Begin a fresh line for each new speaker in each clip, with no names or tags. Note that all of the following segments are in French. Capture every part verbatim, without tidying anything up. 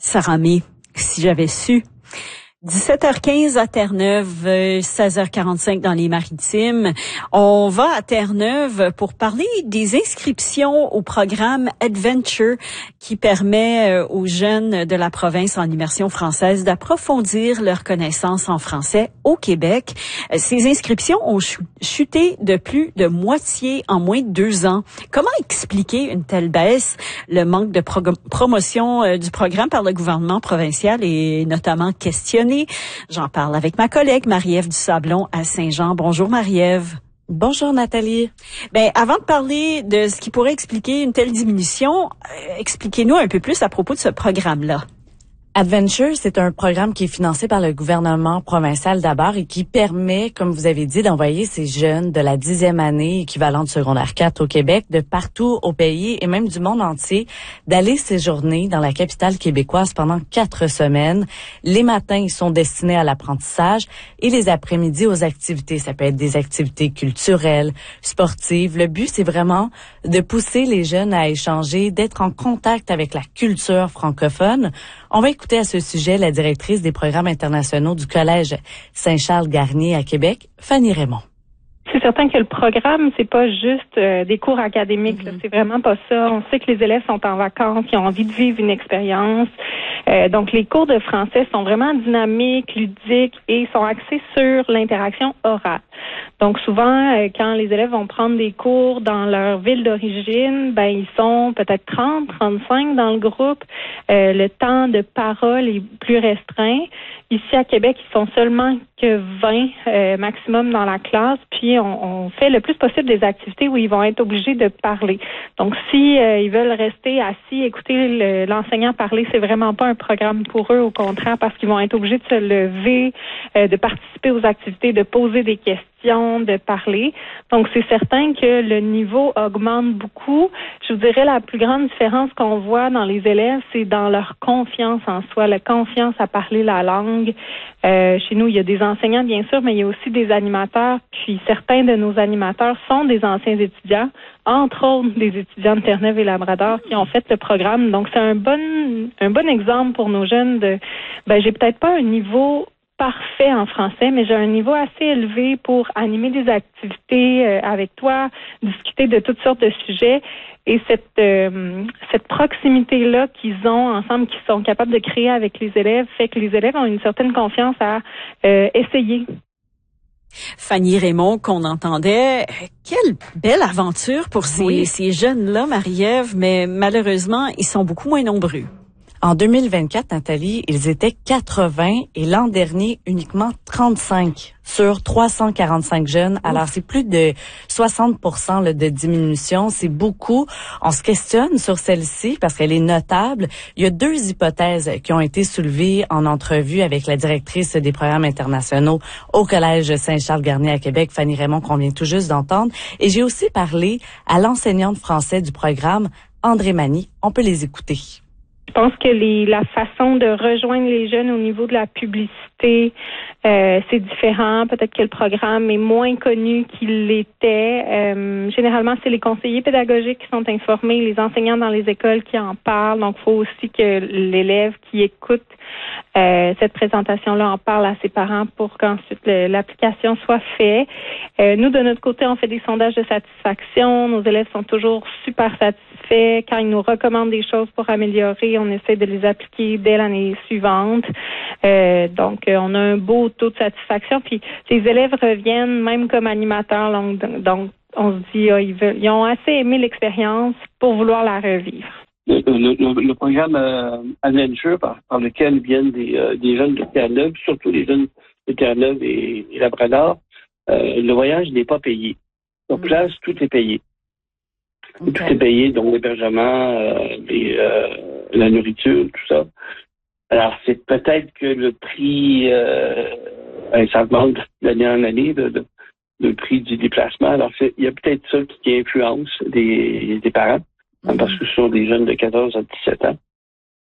Sarah May, si j'avais su. dix-sept heures quinze à Terre-Neuve, seize heures quarante-cinq dans les Maritimes. On va à Terre-Neuve pour parler des inscriptions au programme Adventure qui permet aux jeunes de la province en immersion française d'approfondir leurs connaissances en français au Québec. Ces inscriptions ont chuté de plus de moitié en moins de deux ans. Comment expliquer une telle baisse? Le manque de pro- promotion du programme par le gouvernement provincial est notamment questionné. J'en parle avec ma collègue Marie-Ève Dusablon à Saint-Jean. Bonjour Marie-Ève.
Bonjour Nathalie.
Ben, avant de parler de ce qui pourrait expliquer une telle diminution, euh, expliquez-nous un peu plus à propos de ce programme-là.
Adventure, c'est un programme qui est financé par le gouvernement provincial d'abord et qui permet, comme vous avez dit, d'envoyer ces jeunes de la dixième année équivalente secondaire quatre au Québec, de partout au pays et même du monde entier, d'aller séjourner dans la capitale québécoise pendant quatre semaines. Les matins, ils sont destinés à l'apprentissage et les après-midi aux activités. Ça peut être des activités culturelles, sportives. Le but, c'est vraiment de pousser les jeunes à échanger, d'être en contact avec la culture francophone. On va écouter à ce sujet la directrice des programmes internationaux du Collège Saint-Charles-Garnier à Québec, Fanny Raymond.
C'est certain que le programme, c'est pas juste euh, des cours académiques. Mm-hmm. Là, c'est vraiment pas ça. On sait que les élèves sont en vacances, ils ont envie de vivre une expérience. Euh, donc, les cours de français sont vraiment dynamiques, ludiques et sont axés sur l'interaction orale. Donc, souvent, euh, quand les élèves vont prendre des cours dans leur ville d'origine, ben ils sont peut-être trente, trente-cinq dans le groupe. Euh, le temps de parole est plus restreint. Ici, à Québec, ils sont seulement que vingt euh, maximum dans la classe, puis on, on fait le plus possible des activités où ils vont être obligés de parler. Donc, si euh, ils veulent rester assis, écouter le, l'enseignant parler, c'est vraiment pas un programme pour eux, au contraire, parce qu'ils vont être obligés de se lever, euh, de participer aux activités, de poser des questions, de parler. Donc, c'est certain que le niveau augmente beaucoup. Je vous dirais, la plus grande différence qu'on voit dans les élèves, c'est dans leur confiance en soi, la confiance à parler la langue. Euh, chez nous, il y a des enseignants, bien sûr, mais il y a aussi des animateurs. Puis, certains de nos animateurs sont des anciens étudiants, entre autres des étudiants de Terre-Neuve et Labrador qui ont fait le programme. Donc, c'est un bon, un bon exemple pour nos jeunes de, ben, j'ai peut-être pas un niveau parfait en français, mais j'ai un niveau assez élevé pour animer des activités euh, avec toi, discuter de toutes sortes de sujets. Et cette euh, cette proximité-là qu'ils ont ensemble, qu'ils sont capables de créer avec les élèves, fait que les élèves ont une certaine confiance à euh, essayer.
Fanny Raymond, qu'on entendait, quelle belle aventure pour ces, oui. ces jeunes-là, Marie-Ève, mais malheureusement, ils sont beaucoup moins nombreux.
En deux mille vingt-quatre, Nathalie, ils étaient quatre-vingts et l'an dernier, uniquement trente-cinq sur trois cent quarante-cinq jeunes. Alors, c'est plus de soixante pour cent là, de diminution. C'est beaucoup. On se questionne sur celle-ci parce qu'elle est notable. Il y a deux hypothèses qui ont été soulevées en entrevue avec la directrice des programmes internationaux au Collège Saint-Charles-Garnier à Québec, Fanny Raymond, qu'on vient tout juste d'entendre. Et j'ai aussi parlé à l'enseignante français du programme, André Mani. On peut les écouter.
Je pense que les, la façon de rejoindre les jeunes au niveau de la publicité, euh, c'est différent. Peut-être que le programme est moins connu qu'il l'était. Euh, généralement, c'est les conseillers pédagogiques qui sont informés, les enseignants dans les écoles qui en parlent. Donc, il faut aussi que l'élève qui écoute euh, cette présentation-là en parle à ses parents pour qu'ensuite le, l'application soit faite. Euh, nous, de notre côté, on fait des sondages de satisfaction. Nos élèves sont toujours super satisfaits. Quand ils nous recommandent des choses pour améliorer, on essaie de les appliquer dès l'année suivante. Euh, donc, euh, on a un beau taux de satisfaction. Puis, les élèves reviennent même comme animateurs. Donc, donc on se dit, ah, ils, veulent, ils ont assez aimé l'expérience pour vouloir la revivre.
Le, le, le programme euh, Adventure, par, par lequel viennent des, euh, des jeunes de Terre-Neuve, surtout les jeunes de Terre-Neuve et, et Labrador, euh, le voyage n'est pas payé. Sur place, mmh. tout est payé. Okay. Tout est payé, donc l'hébergement, euh, les, euh, la nourriture, tout ça. Alors, c'est peut-être que le prix, euh, ça augmente d'année en année, de, de, le prix du déplacement. Alors, c'est, il y a peut-être ça qui influence des, des parents, mm-hmm. parce que ce sont des jeunes de quatorze à dix-sept ans.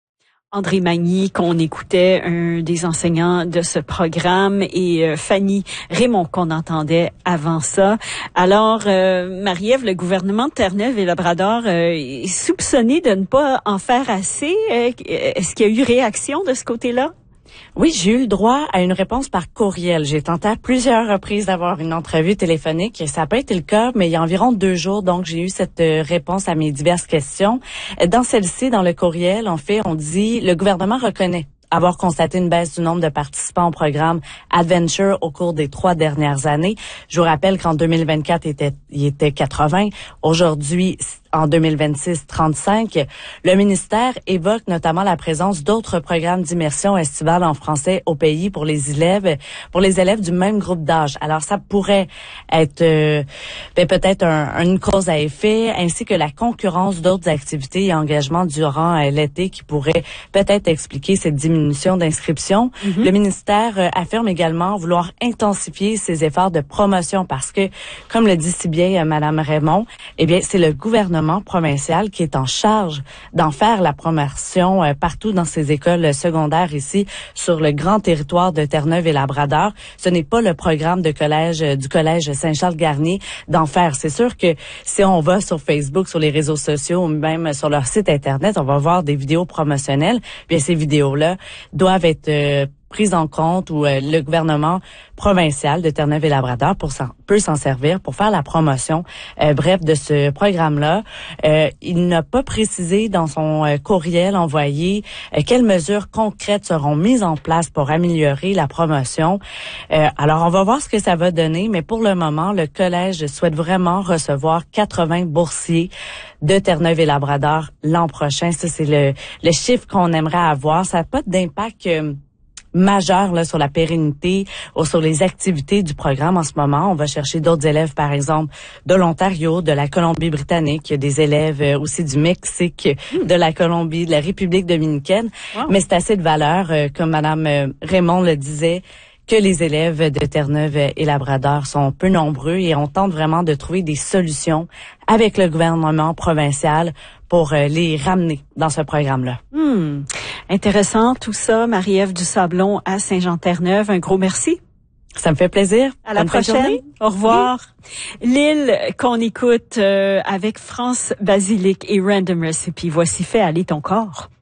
André Magny, qu'on écoutait, un des enseignants de ce programme, et euh, Fanny Raymond, qu'on entendait avant ça. Alors, euh, Marie-Ève, le gouvernement de Terre-Neuve et Labrador euh, est soupçonné de ne pas en faire assez. Euh, est-ce qu'il y a eu réaction de ce côté-là?
Oui, j'ai eu le droit à une réponse par courriel. J'ai tenté à plusieurs reprises d'avoir une entrevue téléphonique. Ça n'a pas été le cas, mais il y a environ deux jours, donc j'ai eu cette réponse à mes diverses questions. Dans celle-ci, dans le courriel, en fait, on dit « Le gouvernement reconnaît avoir constaté une baisse du nombre de participants au programme Adventure au cours des trois dernières années. Je vous rappelle qu'en deux mille vingt-quatre, il était, il était quatre-vingts. Aujourd'hui, en deux mille vingt-six, trente-cinq. Le ministère évoque notamment la présence d'autres programmes d'immersion estivale en français au pays pour les élèves, pour les élèves du même groupe d'âge. Alors, ça pourrait être euh, ben, peut-être un, une cause à effet, ainsi que la concurrence d'autres activités et engagements durant euh, l'été qui pourraient peut-être expliquer cette diminution d'inscription. Mm-hmm. Le ministère euh, affirme également vouloir intensifier ses efforts de promotion parce que, comme le dit si bien euh, Madame Raymond, eh bien, c'est le gouvernement provincial qui est en charge d'en faire la promotion euh, partout dans ces écoles secondaires ici sur le grand territoire de Terre-Neuve et Labrador. Ce n'est pas le programme de collège euh, du collège Saint-Charles-Garnier d'en faire. C'est sûr que si on va sur Facebook, sur les réseaux sociaux ou même sur leur site Internet, on va voir des vidéos promotionnelles. Bien, ces vidéos-là doivent être euh, prise en compte où euh, le gouvernement provincial de Terre-Neuve et Labrador pour s'en, peut s'en servir pour faire la promotion, euh, bref, de ce programme-là. Euh, il n'a pas précisé dans son euh, courriel envoyé euh, quelles mesures concrètes seront mises en place pour améliorer la promotion. Euh, alors, on va voir ce que ça va donner, mais pour le moment, le collège souhaite vraiment recevoir quatre-vingts boursiers de Terre-Neuve et Labrador l'an prochain. Ça, c'est le, le chiffre qu'on aimerait avoir. Ça n'a pas d'impact euh, majeur là sur la pérennité ou sur les activités du programme en ce moment. On va chercher d'autres élèves, par exemple, de l'Ontario, de la Colombie-Britannique, il y a des élèves euh, aussi du Mexique, mmh. de la Colombie, de la République dominicaine. Wow. Mais c'est assez de valeur, euh, comme Madame euh, Raymond le disait, que les élèves de Terre-Neuve et Labrador sont peu nombreux et on tente vraiment de trouver des solutions avec le gouvernement provincial pour euh, les ramener dans ce programme-là.
Hmm. Intéressant tout ça. Marie-Ève Dusablon à Saint-Jean-Terre-Neuve. Un gros merci.
Ça me fait plaisir.
À la Bonne prochaine. Au revoir. Oui. L'île qu'on écoute euh, avec France Basilic et Random Recipe. Voici Fais aller ton corps.